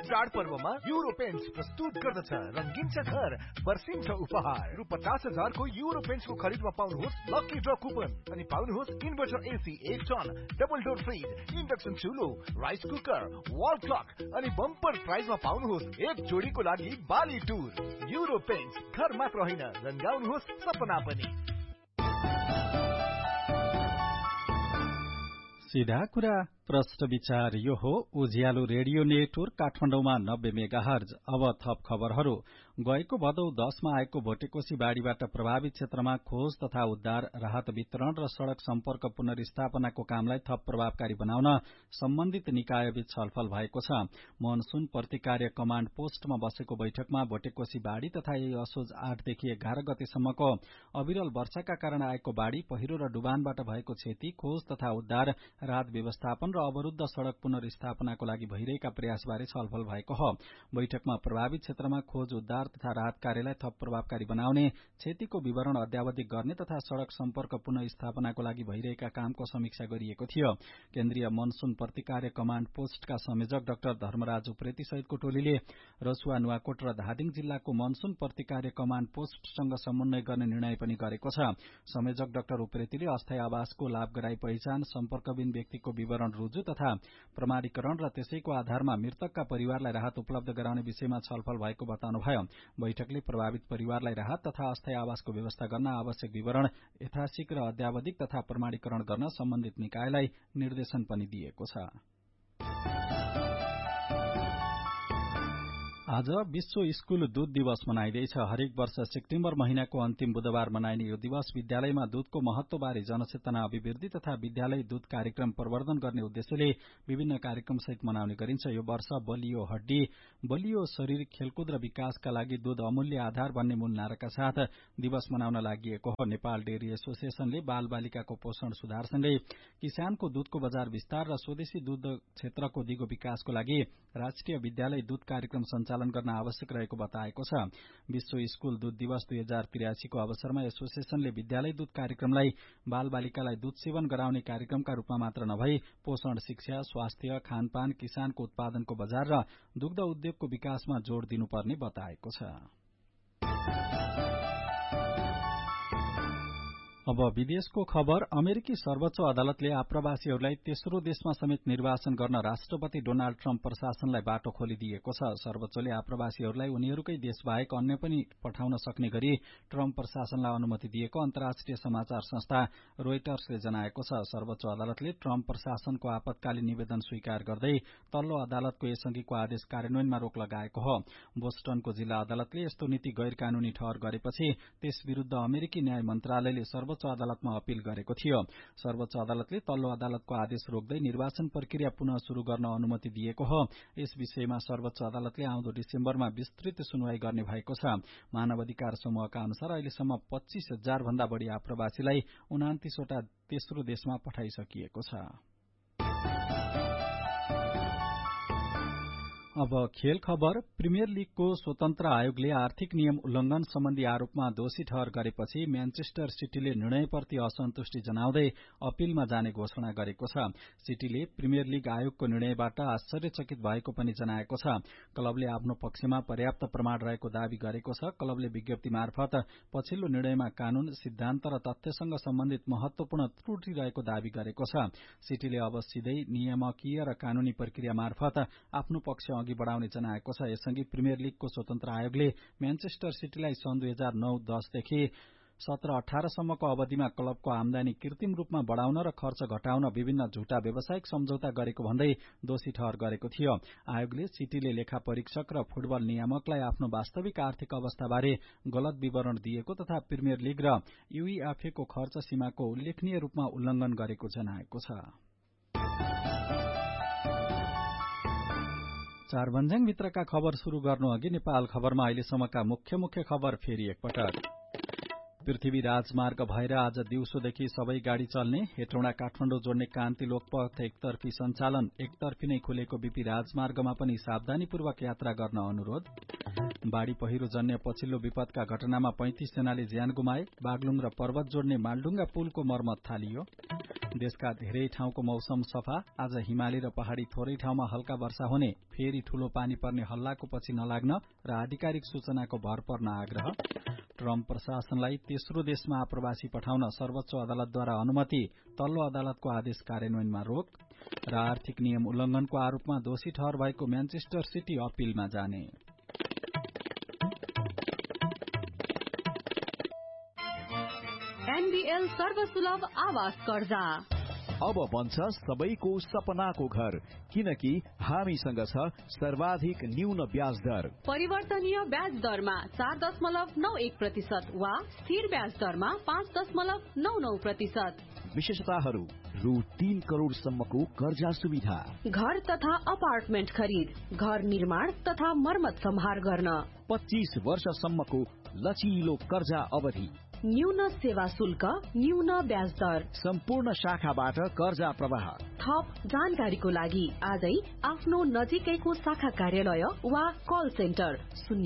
चाडपर्वमा euro paints प्रस्तुत गर्दछ रंगीन छ घर वर्षिन्छ उपहार रु 50,000 को युरो पेन्ट्स को खरिदमा पाउनुहोस् लकी ड्र कुपन अनि पाउनुहोस् inverter AC 1 ton double door fridge induction चुलो rice cooker wall clock अनि बम्पर प्राइजमा पाउनुहोस् एक जोडीको लागि बाली टुर युरो पेन्ट्स घर मात्र होइन रंगाउनुहोस् सपना पनि। सीधा कुरा प्रश्न विचार यो हो उज्यालो रेडियो नेटवर्क काठमाडौँमा 90 मेगाहर्ज। अब थप खबरहरू। गएको भदौ 10 मा आएको भोटेकोशी बाढ़ीबाट प्रभावित क्षेत्रमा खोज तथा उद्धार राहत वितरण र सड़क सम्पर्क पुनर्स्थापनाको कामलाई थप प्रभावकारी बनाउन सम्बन्धित निकायबीच छलफल भएको छ। मनसून प्रतिकार्य कमाण्ड पोस्टमा बसेको बैठकमा भोटेकोशी बाढ़ी तथा यही असोज 8 देखि 11 गतेसम्मको अविरल वर्षाका कारण आएको बाढ़ी पहिरो र डुबानबाट भएको क्षति खोज तथा उद्धार राहत व्यवस्थापन र अवरुद्ध सड़क पुनर्स्थापनाको लागि भइरहेका प्रयासबारे छलफल भएको हो। बैठकमा प्रभावित क्षेत्रमा खोज उद्धार तथा राहत कार्यलाई थप प्रभावकारी बनाउने, क्षतिको विवरण अद्यावधिक गर्ने तथा सड़क सम्पर्क पुनर्स्थापनाको लागि भइरहेका कामको समीक्षा गरिएको थियो। केन्द्रीय मनसून प्रतिकार्य कमाण्ड पोस्टका संयोजक डाक्टर धर्मराज उप्रेती सहितको टोलीले रसुवा नुवाकोट र धादिङ जिल्लाको मनसून प्रतिकार्य कमाण्ड पोस्टसँग समन्वय गर्ने निर्णय पनि गरेको छ। संयोजक डाक्टर उप्रेतीले अस्थायी आवासको लाभग्राही पहिचान, सम्पर्कबिन व्यक्तिको विवरण रुजु तथा प्रमाणीकरण र त्यसैको आधारमा मृतकका परिवारलाई राहत उपलब्ध गराउने विषयमा छलफल भएको बताउनुभयो। बैठकले प्रभावित परिवारलाई राहत तथा अस्थायी आवासको व्यवस्था गर्न आवश्यक विवरण यथाशीघ्र अद्यावधिक तथा प्रमाणीकरण गर्न सम्बन्धित निकायलाई निर्देशन पनि दिएको छ। आज विश्व स्कूल दूध दिवस मनाइँदैछ। हरेक वर्ष सेप्टेम्बर महिनाको अन्तिम बुधबार मनाइने यो दिवस विद्यालयमा दूधको महत्वबारे जनचेतना अभिवृद्धि तथा विद्यालय दूध कार्यक्रम प्रवर्धन गर्ने उद्देश्यले विभिन्न कार्यक्रम सहित मनाउने गरिन्छ। यो वर्ष बलियो हड्डी, बलियो शरीर, खेलकुद र विकासका लागि दूध अमूल्य आधार भन्ने मूल नाराका साथ दिवस मनाउन लागि हो। नेपाल डेयरी एसोसिएशनले बाल बालिकाको पोषण सुधारसँगै किसानको दूधको बजार विस्तार र स्वदेशी दूध क्षेत्रको दिगो विकासको लागि राष्ट्रिय विद्यालय दूध कार्यक्रम सञ्चालन गर्न आवश्यक रहेको बताएको छ। विश्व स्कूल दूध दिवस 2083 को अवसरमा एसोसिएशनले विद्यालय दूध कार्यक्रमलाई बाल बालिकालाई दूध सेवन गराउने कार्यक्रमका रूपमा मात्र नभई पोषण, शिक्षा, स्वास्थ्य, खानपान, किसानको उत्पादनको बजार र दुग्ध उद्योगको विकासमा जोड़ दिनुपर्ने बताएको छ। अब विदेशको खबर। अमेरिकी सर्वोच्च अदालतले आप्रवासीहरूलाई तेस्रो देशमा समेत निर्वासन गर्न राष्ट्रपति डोनाल्ड ट्रम्प प्रशासनलाई बाटो खोलिदिएको छ। सर्वोच्चले आप्रवासीहरूलाई उनीहरूकै देश बाहेक अन्य पनि पठाउन सक्ने गरी ट्रम्प प्रशासनलाई अनुमति दिएको अन्तर्राष्ट्रिय समाचार संस्था रोयटर्सले जनाएको छ। सर्वोच्च अदालतले ट्रम्प प्रशासनको आपतकालीन निवेदन स्वीकार गर्दै तल्लो अदालतको यसअघिको आदेश कार्यान्वयनमा रोक लगाएको हो। बोस्टनको जिल्ला अदालतले यस्तो नीति गैर कानूनी ठहर गरेपछि त्यस विरूद्ध अमेरिकी न्याय मन्त्रालयले सर्वोच्च अदालतमा अपील गरेको थियो। सर्वोच्च अदालतले तल्लो अदालतको आदेश रोक्दै निर्वाचन प्रक्रिया पुनः शुरू गर्न अनुमति दिएको हो। यस विषयमा सर्वोच्च अदालतले आउँदो डिसेम्बरमा विस्तृत सुनवाई गर्ने भएको छ। मानवाधिकार समूहका अनुसार अहिलेसम्म 25,000 भन्दा बढ़ी आप्रवासीलाई 29 वटा तेस्रो देशमा पठाइसकिएको छ। अब खेल खबर। प्रिमियर लीगको स्वतन्त्र आयोगले आर्थिक नियम उल्लंघन सम्बन्धी आरोपमा दोषी ठहर गरेपछि म्यानचेस्टर सिटीले निर्णयप्रति असन्तुष्टि जनाउँदै अपीलमा जाने घोषणा गरेको छ। सिटीले प्रिमियर लीग आयोगको निर्णयबाट आश्चर्यचकित भएको पनि जनाएको छ। क्लबले आफ्नो पक्षमा पर्याप्त प्रमाण रहेको दावी गरेको छ। क्लबले विज्ञप्ति मार्फत पछिल्लो निर्णयमा कानून, सिद्धान्त र तथ्यसँग सम्बन्धित महत्वपूर्ण त्रुटि रहेको दावी गरेको छ। सिटीले अब सिधै नियामकीय र कानूनी प्रक्रिया मार्फत आफ्नो पक्ष अघि बढ़ाउने जनाएको छ। यसअघि प्रिमियर लीगको स्वतन्त्र आयोगले म्यानचेस्टर सिटीलाई सन् 2009-10 देखि 17-18 सम्मको अवधिमा क्लबको आमदानी कृत्रिम रूपमा बढ़ाउन र खर्च घटाउन विभिन्न झुटा व्यावसायिक सम्झौता गरेको भन्दै दोषी ठहर गरेको थियो। आयोगले सिटीले लेखा परीक्षक र फुटबल नियामकलाई आफ्नो वास्तविक आर्थिक अवस्थाबारे गलत विवरण दिएको तथा प्रिमियर लीग र यूईएफए को खर्च सीमाको उल्लेखनीय रूपमा उल्लंघन गरेको जनाएको छ। चार भन्ज्याङ भित्रका खबर शुरू गर्नु अघि नेपाल खबरमा अहिलेसम्मका मुख्य खबर फेरि एकपटक। पृथ्वी राजमार्ग भएर आज दिउँसोदेखि सबै गाड़ी चल्ने, हेटौँडा काठमाडौँ जोड्ने कान्ति लोकपथ एकतर्फी सञ्चालन, एकतर्फी नै खुलेको बीपी राजमार्गमा पनि सावधानीपूर्वक यात्रा गर्न अनुरोध। बाढ़ी पहिरो जन्य पछिल्लो विपदका घटनामा 35 जनाले ज्यान गुमाए, बागलुङ र पर्वत जोड्ने मालढुङ्गा पुलको मर्मत थालियो। देशका धेरै ठाउँको मौसम सफा, आज हिमाली र पहाड़ी थोरै ठाउँमा हल्का वर्षा हुने, फेरि ठूलो पानी पर्ने हल्लाको पछि नलाग्न र आधिकारिक सूचनाको भर पर्न आग्रह। ट्रम्प प्रशासनलाई तेस्रो देशमा आप्रवासी पठाउन सर्वोच्च अदालतद्वारा अनुमति, तल्लो अदालतको आदेश कार्यान्वयनमा रोक। र आर्थिक नियम उल्लंघनको आरोपमा दोषी ठहर भएको म्यानचेस्टर सिटी अपिलमा जाने। एनबीएल सर्वसुलभ आवास कर्जा अब बन्छ सबैको सपनाको घर, किनकि हामीसँग छ सर्वाधिक न्यून ब्याज दर। परिवर्तनीय ब्याज दरमा 4.91% वा स्थिर ब्याज दरमा 5.99%। विशेषताहरू: रु 3 करोड़सम्मको कर्जा सुविधा, घर तथा अपार्टमेन्ट खरिद, घर निर्माण तथा मर्मत सम्हार गर्न, 25 वर्षसम्मको लचिलो कर्जा अवधि, न्यून सेवा शुल्क, न्यून ब्याज दर, सम्पूर्ण शाखाबाट कर्जा प्रवाह। थप जानकारीको लागि आजै आफ्नो नजिकैको शाखा कार्यालय वा कल सेन्टर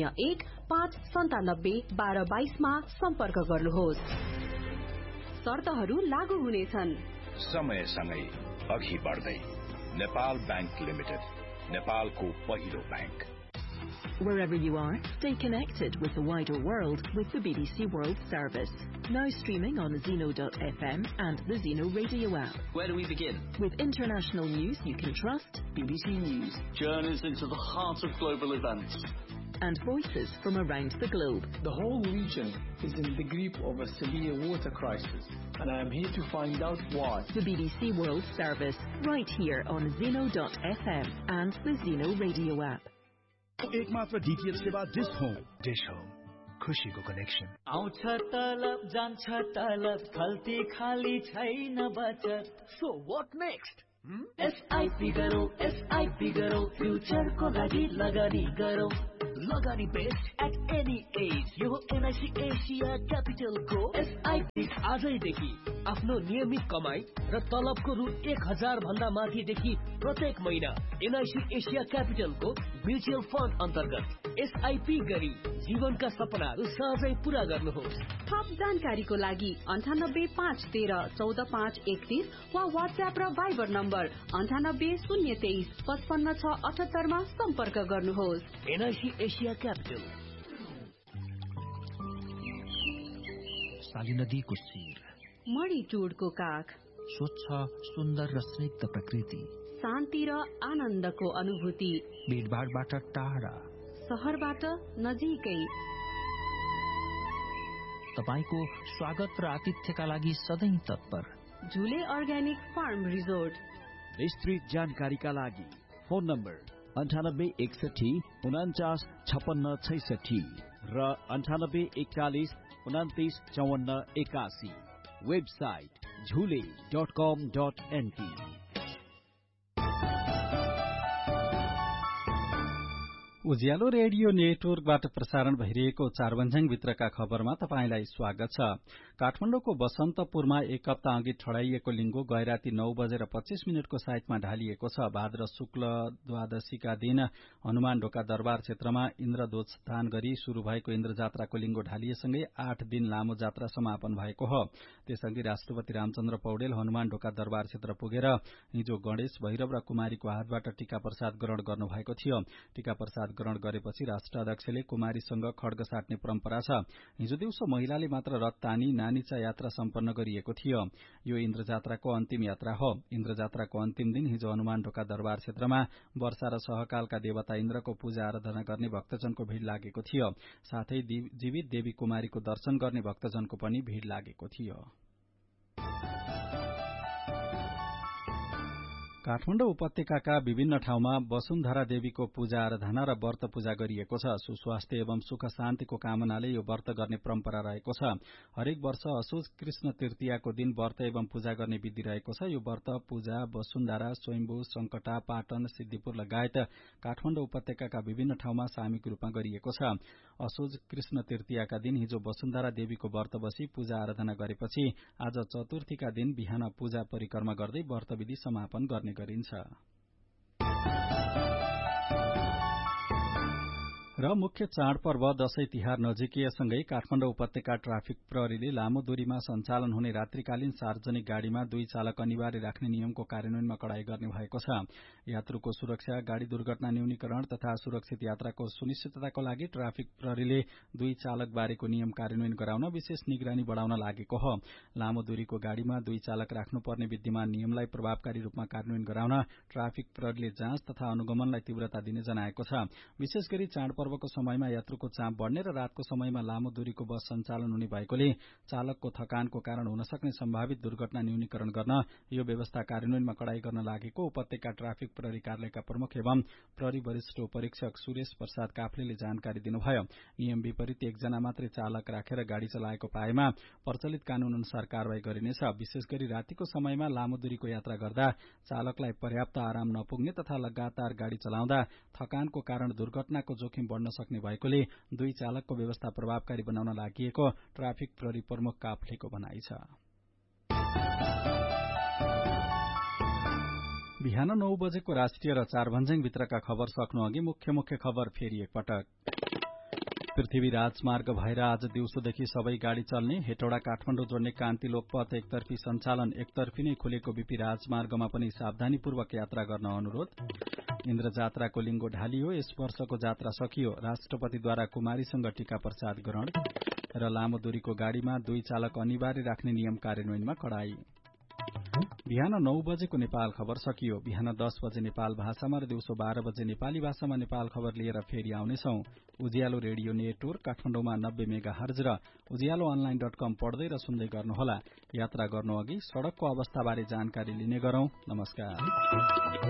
01-597-1222 मा सम्पर्क गर्नुहोस्। शर्तहरू लागू हुनेछन्। समयसँगै अघि बढ्दै नेपाल बैंक लिमिटेड, नेपालको पहिलो bank. Wherever you are, stay connected with the wider world with the BBC World Service. Now streaming on Zeno.fm and the Zeno radio app. Where do we begin? With international news you can trust, BBC News. Journeys into the heart of global events. And voices from around the globe. The whole region is in the grip of a severe water crisis, and I am here to find out why. The BBC World Service, right here on Zeno.fm and the Zeno radio app. एकमात्र DTH सेवा dish home. Dish home, खुशीको connection. आउँछ तलब, जान्छ तलब, खल्ती खाली छैन बचत। So what next? एसआईपी गरौँ, एसआईपी गरौँ, फ्युचरको लागि लगानी गरौँ। लगानी बेस्ट एट एनी एज। यो एनआईसी एसिया क्यापिटलको एसआईपी। आजैदेखि आफ्नो नियमित कमाई र तलबको रु 1000 भन्दा माथिदेखि प्रत्येक महिना एनआईसी एसिया क्यापिटलको म्युचुअल फन्ड अन्तर्गत एसआईपी गरी जीवनका सपनाहरू सहजै पूरा गर्नुहोस्। थप जानकारीको लागि 98-513-14531 वा व्हाट्सएप र भाइबर नम्बर 98-023-55678 मा सम्पर्क गर्नुहोस्। NIC Asia capital. साली नदीको शिर, मणिटुडको काख, स्वच्छ, सुन्दर र स्निग्ध प्रकृति, शान्ति र आनन्दको अनुभूति, भीडभाडबाट टाढा, शहरबाट नजिकै। तपाईको स्वागत र आतिथ्यका लागि सधैँ तत्पर। झुले अर्ग्यानिक फार्म रिजोर्ट। विस्तृत जानकारीका लागि फोन नम्बर 9861495666 र 9841295481। वेबसाइट झुले.com.np। उज्यालो रेडियो नेटवर्कबाट प्रसारण भइरहेको चारवन्ज्याङ भित्रका खबरमा तपाईंलाई स्वागत छ। काठमाडौँको बसन्तपुरमा एक हप्ता अघि ठडाइएको लिङ्गो गैराती 9:25 को साइतमा ढालिएको छ। भाद्र शुक्ल द्वादशीका दिन हनुमान ढोका दरबार क्षेत्रमा इन्द्रध्वजदान गरी शुरू भएको इन्द्र जात्राको लिङ्गो ढालिएसँगै 8 दिन लामो जात्रा समापन भएको हो। त्यसअघि राष्ट्रपति रामचन्द्र पौडेल हनुमान ढोका दरबार क्षेत्र पुगेर हिजो गणेश, भैरव र कुमारीको हातबाट टीका प्रसाद ग्रहण गर्नुभएको थियो। टीका प्रसाद ग्रहण गरेपछि राष्ट्राध्यक्षले कुमारीसँग खड्ग साट्ने परम्परा छ। हिजो दिउँसो महिलाले मात्र रथ तानी नानीचा यात्रा सम्पन्न गरिएको थियो। यो इन्द्र जात्राको अन्तिम यात्रा हो। इन्द्र जात्राको अन्तिम दिन हिजो हनुमान ढोका दरबार क्षेत्रमा वर्षा र सहकालका देवता इन्द्रको पूजा आराधना गर्ने भक्तजनको भीड़ लागेको थियो। साथै जीवित देवी कुमारीको दर्शन गर्ने भक्तजनको पनि भीड़ लागेको थियो। काठमाडौँ उपत्यकाका विभिन्न ठाउँमा वसुन्धरा देवीको पूजा आराधना र व्रत पूजा गरिएको छ। सुस्वास्थ्य एवं सुख शान्तिको कामनाले यो व्रत गर्ने परम्परा रहेको छ। हरेक वर्ष असोज कृष्ण तृतीयाको दिन व्रत एवं पूजा गर्ने विधि रहेको छ। यो व्रत पूजा वसुन्धरा, स्वयम्भू, संकटा, पाटन, सिद्धिपुर लगायत काठमाडौँ उपत्यकाका विभिन्न ठाउँमा सामूहिक रूपमा गरिएको छ। असोज कृष्ण तृतीयाका दिन हिजो वसुन्धरा देवीको व्रत बसी पूजा आराधना गरेपछि आज चतुर्थीका दिन बिहान पूजा परिक्रमा गर्दै व्रतविधि समापन गर्ने गरिन्छ। र मुख्य चाडपर्व दशैं तिहार नजिकिएसँगै काठमाडौँ उपत्यका ट्राफिक प्रहरीले लामो दूरीमा सञ्चालन हुने रात्रिकालीन सार्वजनिक गाड़ीमा 2 चालक अनिवार्य राख्ने नियमको कार्यान्वयनमा कडाई गर्ने भएको छ। यात्रुको सुरक्षा, गाड़ी दुर्घटना न्यूनीकरण तथा सुरक्षित यात्राको सुनिश्चितताको लागि ट्राफिक प्रहरीले 2 चालक बारेको नियम कार्यान्वयन गराउन विशेष निगरानी बढ़ाउन लागेको हो। लामो दूरीको गाड़ीमा 2 चालक राख्नुपर्ने विद्यमान नियमलाई प्रभावकारी रूपमा कार्यान्वयन गराउन ट्राफिक प्रहरीले जाँच तथा अनुगमनलाई तीव्रता दिने जनाएको छ। विशेष गरी चाडपर्वको समयमा यात्रुको चाप बढ़ने र रातको समयमा लामो दूरीको बस सञ्चालन हुने भएकोले चालकको थकानको कारण हुन सक्ने सम्भावित दुर्घटना न्यूनीकरण गर्न यो व्यवस्था कार्यान्वयनमा कडाई गर्न लागेको उपत्यका ट्राफिक प्रहरी कार्यालयका प्रमुख एवं प्रहरी वरिष्ठ उपरीक्षक सुरेश प्रसाद काफ्लेले जानकारी दिनुभयो। नियम विपरीत एकजना मात्रै चालक राखेर गाड़ी चलाएको पाएमा प्रचलित कानून अनुसार कारवाही गरिनेछ। विशेष गरी रातिको समयमा लामो दूरीको यात्रा गर्दा चालकलाई पर्याप्त आराम नपुग्ने तथा लगातार गाड़ी चलाउँदा थकानको कारण दुर्घटनाको जोखिम बढ़न सक्ने भएकोले 2 चालकको व्यवस्था प्रभावकारी बनाउन लागि ट्राफिक प्रहरी प्रमुख काफ्लेको भनाइ छ। बिहान 9 बजेको राष्ट्रिय र 4 भन्ज्याङ भित्रका खबर सक्नु अघि मुख्य खबर फेरि एकपटक। पृथ्वी राजमार्ग भएर आज दिउँसोदेखि सबै गाड़ी चल्ने, हेटौडा काठमाडौँ जोड्ने कान्ति लोकपथ एकतर्फी सञ्चालन, एकतर्फी नै खुलेको बीपी राजमार्गमा पनि सावधानीपूर्वक यात्रा गर्न अनुरोध। इन्द्र जात्राको लिंगो ढालियो, यस वर्षको जात्रा सकियो, राष्ट्रपतिद्वारा कुमारीसँग टीका प्रसाद ग्रहण। र लामो दूरीको गाड़ीमा 2 चालक अनिवार्य राख्ने नियम कार्यान्वयनमा कडाई। बिहान 9 बजेको नेपाल खबर सकियो। बिहान 10 बजे नेपाल भाषामा र दिउँसो 12 बजे नेपाली भाषामा नेपाल खबर लिएर फेरि आउनेछौ। उज्यालो रेडियो नेटवर्क काठमाडौँमा 90 मेगाहर्ज र ujalloonline.com पढ्दै र सुन्दै गर्नुहोला। यात्रा गर्नु अघि सड़कको अवस्थाबारे जानकारी लिने गरौं। नमस्कार।